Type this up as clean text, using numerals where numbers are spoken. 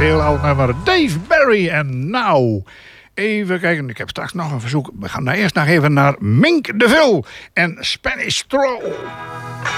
heel oud nummer. Dave Barry en Now. Even kijken, ik heb straks nog een verzoek. We gaan eerst nog even naar Mink DeVille en Spanish Stroll.